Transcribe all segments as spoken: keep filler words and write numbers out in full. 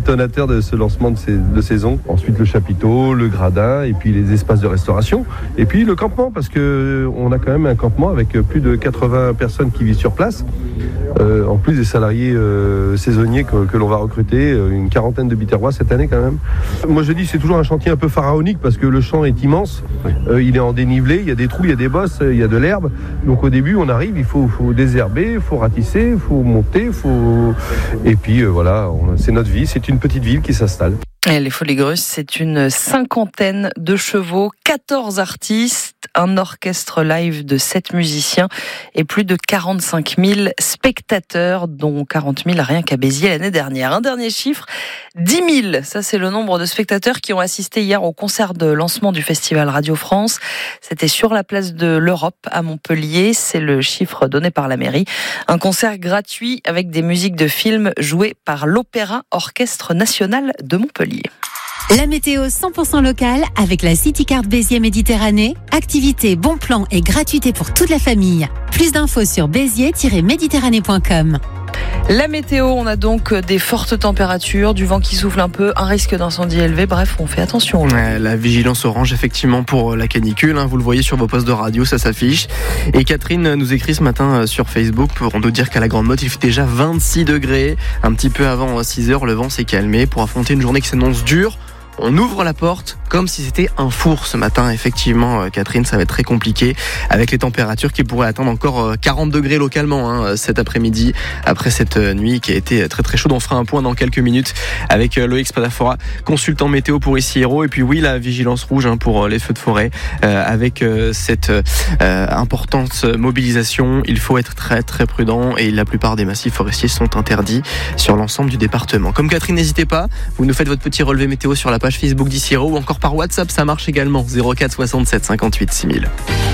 détonateur de ce lancement de, ces, de saison. Ensuite, le chapiteau, le gradin, et puis les espaces de restauration. Et puis le campement, parce qu'on a quand même un campement avec plus de quatre-vingts personnes qui vivent sur place. Euh, en plus des salariés euh, saisonniers que, que l'on va recruter, une quarantaine de Biterrois cette année quand même. Moi je dis c'est toujours un chantier un peu pharaonique parce que le champ est immense, euh, il est en dénivelé, il y a des trous, il y a des bosses, il y a de l'herbe. Donc au début on arrive, il faut, faut désherber, il faut ratisser, il faut monter, faut... et puis euh, voilà, on, c'est notre vie, c'est une petite ville qui s'installe. Et les Folies Grusses, c'est une cinquantaine de chevaux, quatorze artistes, un orchestre live de sept musiciens et plus de quarante-cinq mille spectateurs, dont quarante mille rien qu'à Béziers l'année dernière. Un dernier chiffre, dix mille. Ça, c'est le nombre de spectateurs qui ont assisté hier au concert de lancement du Festival Radio France. C'était sur la place de l'Europe à Montpellier. C'est le chiffre donné par la mairie. Un concert gratuit avec des musiques de films jouées par l'Opéra Orchestre National de Montpellier. La météo cent pour cent locale avec la Citycard Béziers Méditerranée. Activité, bon plan et gratuité pour toute la famille. Plus d'infos sur béziers tiret méditerranée point com. La météo, on a donc des fortes températures, du vent qui souffle un peu, un risque d'incendie élevé. Bref, on fait attention. Ouais, la vigilance orange, effectivement, pour la canicule. Hein, vous le voyez sur vos postes de radio, ça s'affiche. Et Catherine nous écrit ce matin sur Facebook pour nous dire qu'à la Grande Motte, il fait déjà vingt-six degrés. Un petit peu avant six heures, le vent s'est calmé pour affronter une journée qui s'annonce dure. On ouvre la porte comme si c'était un four ce matin. Effectivement, Catherine, ça va être très compliqué avec les températures qui pourraient atteindre encore quarante degrés localement hein, cet après-midi après cette nuit qui a été très très chaude. On fera un point dans quelques minutes avec Loïc Spadafora, consultant météo pour Ici Hérault. Et puis oui, la vigilance rouge hein, pour les feux de forêt euh, avec euh, cette euh, importante mobilisation. Il faut être très très prudent et la plupart des massifs forestiers sont interdits sur l'ensemble du département. Comme Catherine, n'hésitez pas, vous nous faites votre petit relevé météo sur la page Facebook d'Ici Hérault ou encore par WhatsApp, ça marche également, zéro quatre soixante-sept cinquante-huit six mille.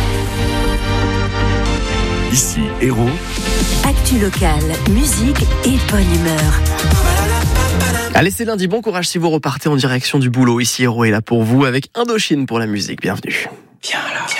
Ici Hérault. Actu locale, musique et bonne humeur. Allez, c'est lundi, bon courage si vous repartez en direction du boulot. Ici Hérault est là pour vous avec Indochine pour la musique, bienvenue. Viens là.